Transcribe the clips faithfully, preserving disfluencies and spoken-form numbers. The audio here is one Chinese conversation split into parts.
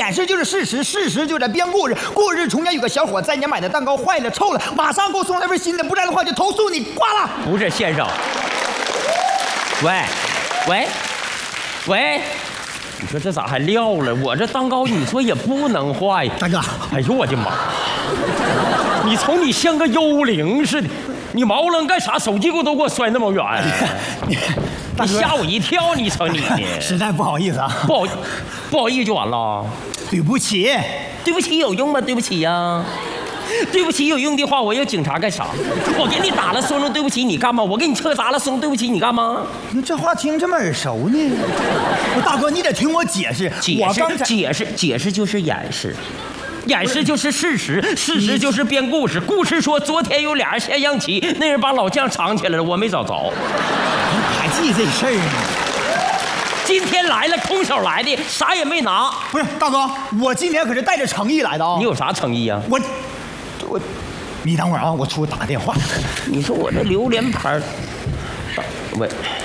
掩饰就是事实，事实就在编故事。故事中间有个小伙在家买的蛋糕坏了、臭了，马上给我送来份新的，不然的话就投诉你。挂了。 不是先生，喂，喂，喂。你说这咋还撂了？我这蛋糕你说也不能坏。 大哥， 哎呦我的妈！你瞅你像个幽灵似的，你毛愣干啥？手机给我都给我摔那么远，你吓我一跳！你瞅你， 实在不好意思啊， 不好，不好意思就完了。 对不起， 对不起有用吗？对不起呀、啊。对不起，有用的话，我要警察干啥？我给你打了说声对不起，你干嘛？我给你车砸了说声对不起，你干嘛？ 你这话听这么耳熟呢？我大哥，你得听我解释。 解释，解释，解释就是掩饰，掩饰就是事实，事实就是编故事。故事说昨天有俩人下象棋，那人把老将藏起来了，我没找着。 还记这事儿呢？ 今天来了，空手来的，啥也没拿。 不是大哥，我今天可是带着诚意来的啊！ 你有啥诚意啊？ 我。我，你等会儿啊，我出去打个电话。 你说我这榴莲牌，喂，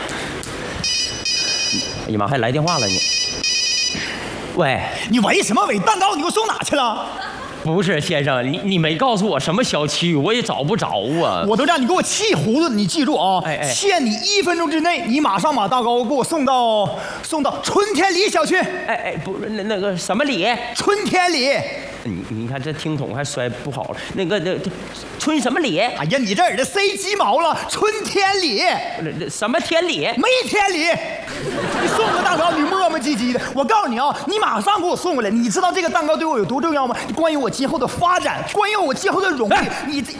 哎呀妈，还来电话了你。喂， 你喂什么喂？蛋糕你给我送哪去了？ 不是先生，你你没告诉我什么小区，我也找不着啊。 我都让你给我气糊涂，你记住啊！哎哎，限你一分钟之内，你马上把蛋糕给我送到送到春天里小区。 哎哎，不是那那个什么里？ 春天里。 你你看这听筒还摔不好了，那个那春什么里？ 哎呀，你这耳朵塞鸡毛了！春天里， 什么天里？ 没天理！你送个蛋糕，你磨磨唧唧的。我告诉你啊，你马上给我送过来。你知道这个蛋糕对我有多重要吗？关于我今后的发展，关于我今后的荣誉，哎、你这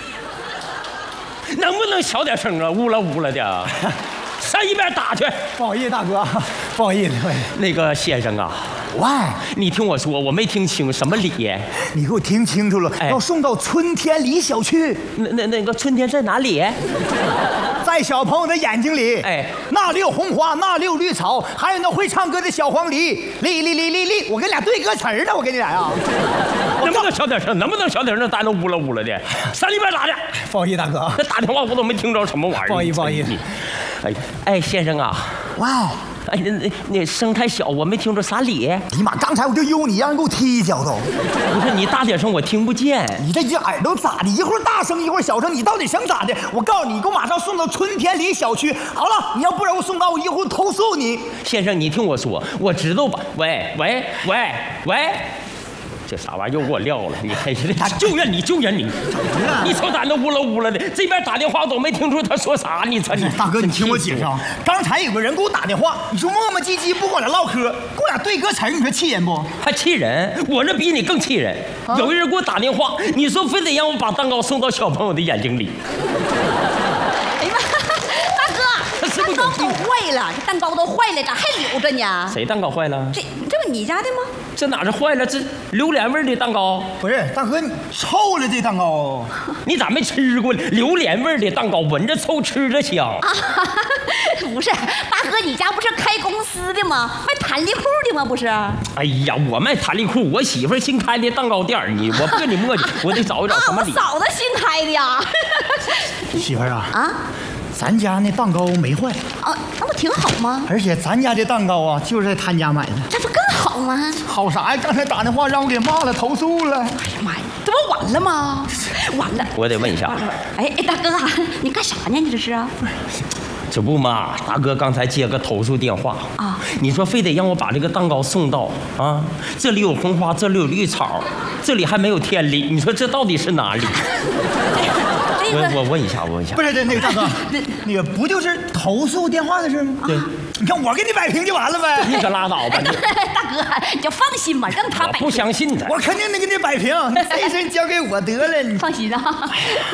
能不能小点声啊？呜了呜了的。上一边打去！ 不好意思，大哥，不好意思。 那个先生啊， 喂， 你听我说，我没听清什么礼？ 你给我听清楚了，哎、要送到春天里小区。 那那那个春天在哪里？ 在小朋友的眼睛里。哎，那里有红花，那里有绿草，还有那会唱歌的小黄鹂。哩哩哩哩哩，我跟俩对歌词呢，我跟你俩呀。 能不能小点声？能不能小点声？咱都呜了呜了的。上里边打去。 不好意思，大哥， 这打电话我都没听着什么玩意儿。 不好意思，不好意思。 哎哎，先生啊， 喂， 哎那那那声太小，我没听着啥理。 哎呀妈，刚才我就悠你，让人给我踢一脚都。 不是你大点声，我听不见。 你这这耳朵咋的？一会儿大声，一会儿小声，你到底想咋的？我告诉你，你给我马上送到春天里小区。好了，你要不然我送到，我一会儿投诉你。 先生，你听我说，我知道吧？喂喂喂喂。这啥玩意儿又给我撂了？你还是他就怨你，就怨你！你瞅咱那呜了呜了的，这边打电话我都没听出他说啥。你瞅你大哥，你听我解释啊！刚才有个人给我打电话，你说磨磨唧唧不跟我俩唠嗑，跟我俩对歌词，你说气人不？ 还气人？我这比你更气人。啊、有一人给我打电话，你说非得让我把蛋糕送到小朋友的眼睛里。 哎呀妈，大哥， 是不是蛋糕都坏了？这蛋糕都坏了，咋还留着呢？ 谁蛋糕坏了？ 这这不你家的吗？ 这哪是坏了？这榴莲味的蛋糕。 不是大哥，你臭了这蛋糕。 你咋没吃过榴莲味的蛋糕？闻着臭，吃着香。啊， 不是，大哥，你家不是开公司的吗？卖弹力裤的吗？不是。 哎呀，我卖弹力裤，我媳妇新开的蛋糕店，你我不跟你磨叽，我得找一找什么理。 啊，我嫂子新开的呀。 媳妇儿啊。 啊。 咱家那蛋糕没坏啊，那不挺好吗？ 而且咱家这蛋糕啊，就是在他家买的， 这不更好吗？ 好啥呀？刚才打电话让我给骂了，投诉了。哎呀妈呀，这不完了吗？完了！ 我得问一下， 哎哎，大哥啊，你干啥呢？你这是啊？ 这不嘛，大哥刚才接个投诉电话啊，你说非得让我把这个蛋糕送到啊，这里有红花，这里有绿草，这里还没有天理，你说这到底是哪里？我我问一下，我问一下， 不是那个大哥，那个不就是投诉电话的事吗？ 对， 你看我给你摆平就完了呗。 你可拉倒吧， 大哥，你就放心吧，让他摆平。 不相信他， 我肯定能给你摆平，你这事交给我得了。你放心啊。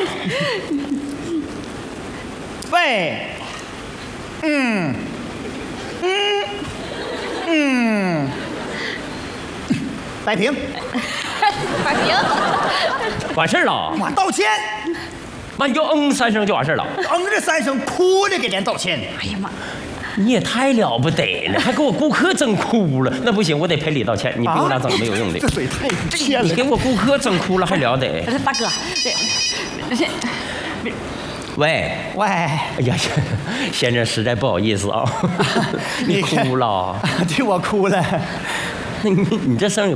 喂，嗯，嗯，嗯，摆平， 摆平， 完事了。 我道歉。 那你就嗯三声就完事了， 嗯这三声，哭着给咱道歉。 哎呀妈， 你也太了不得了，还给我顾客整哭了。那不行，我得赔礼道歉。你别给我俩整没有用的， 这嘴太欠了。 你给我顾客整哭了还了得？ 大哥，这这， 喂喂， 哎呀，先生实在不好意思啊，你哭了？ 对，我哭了。 你你这声也。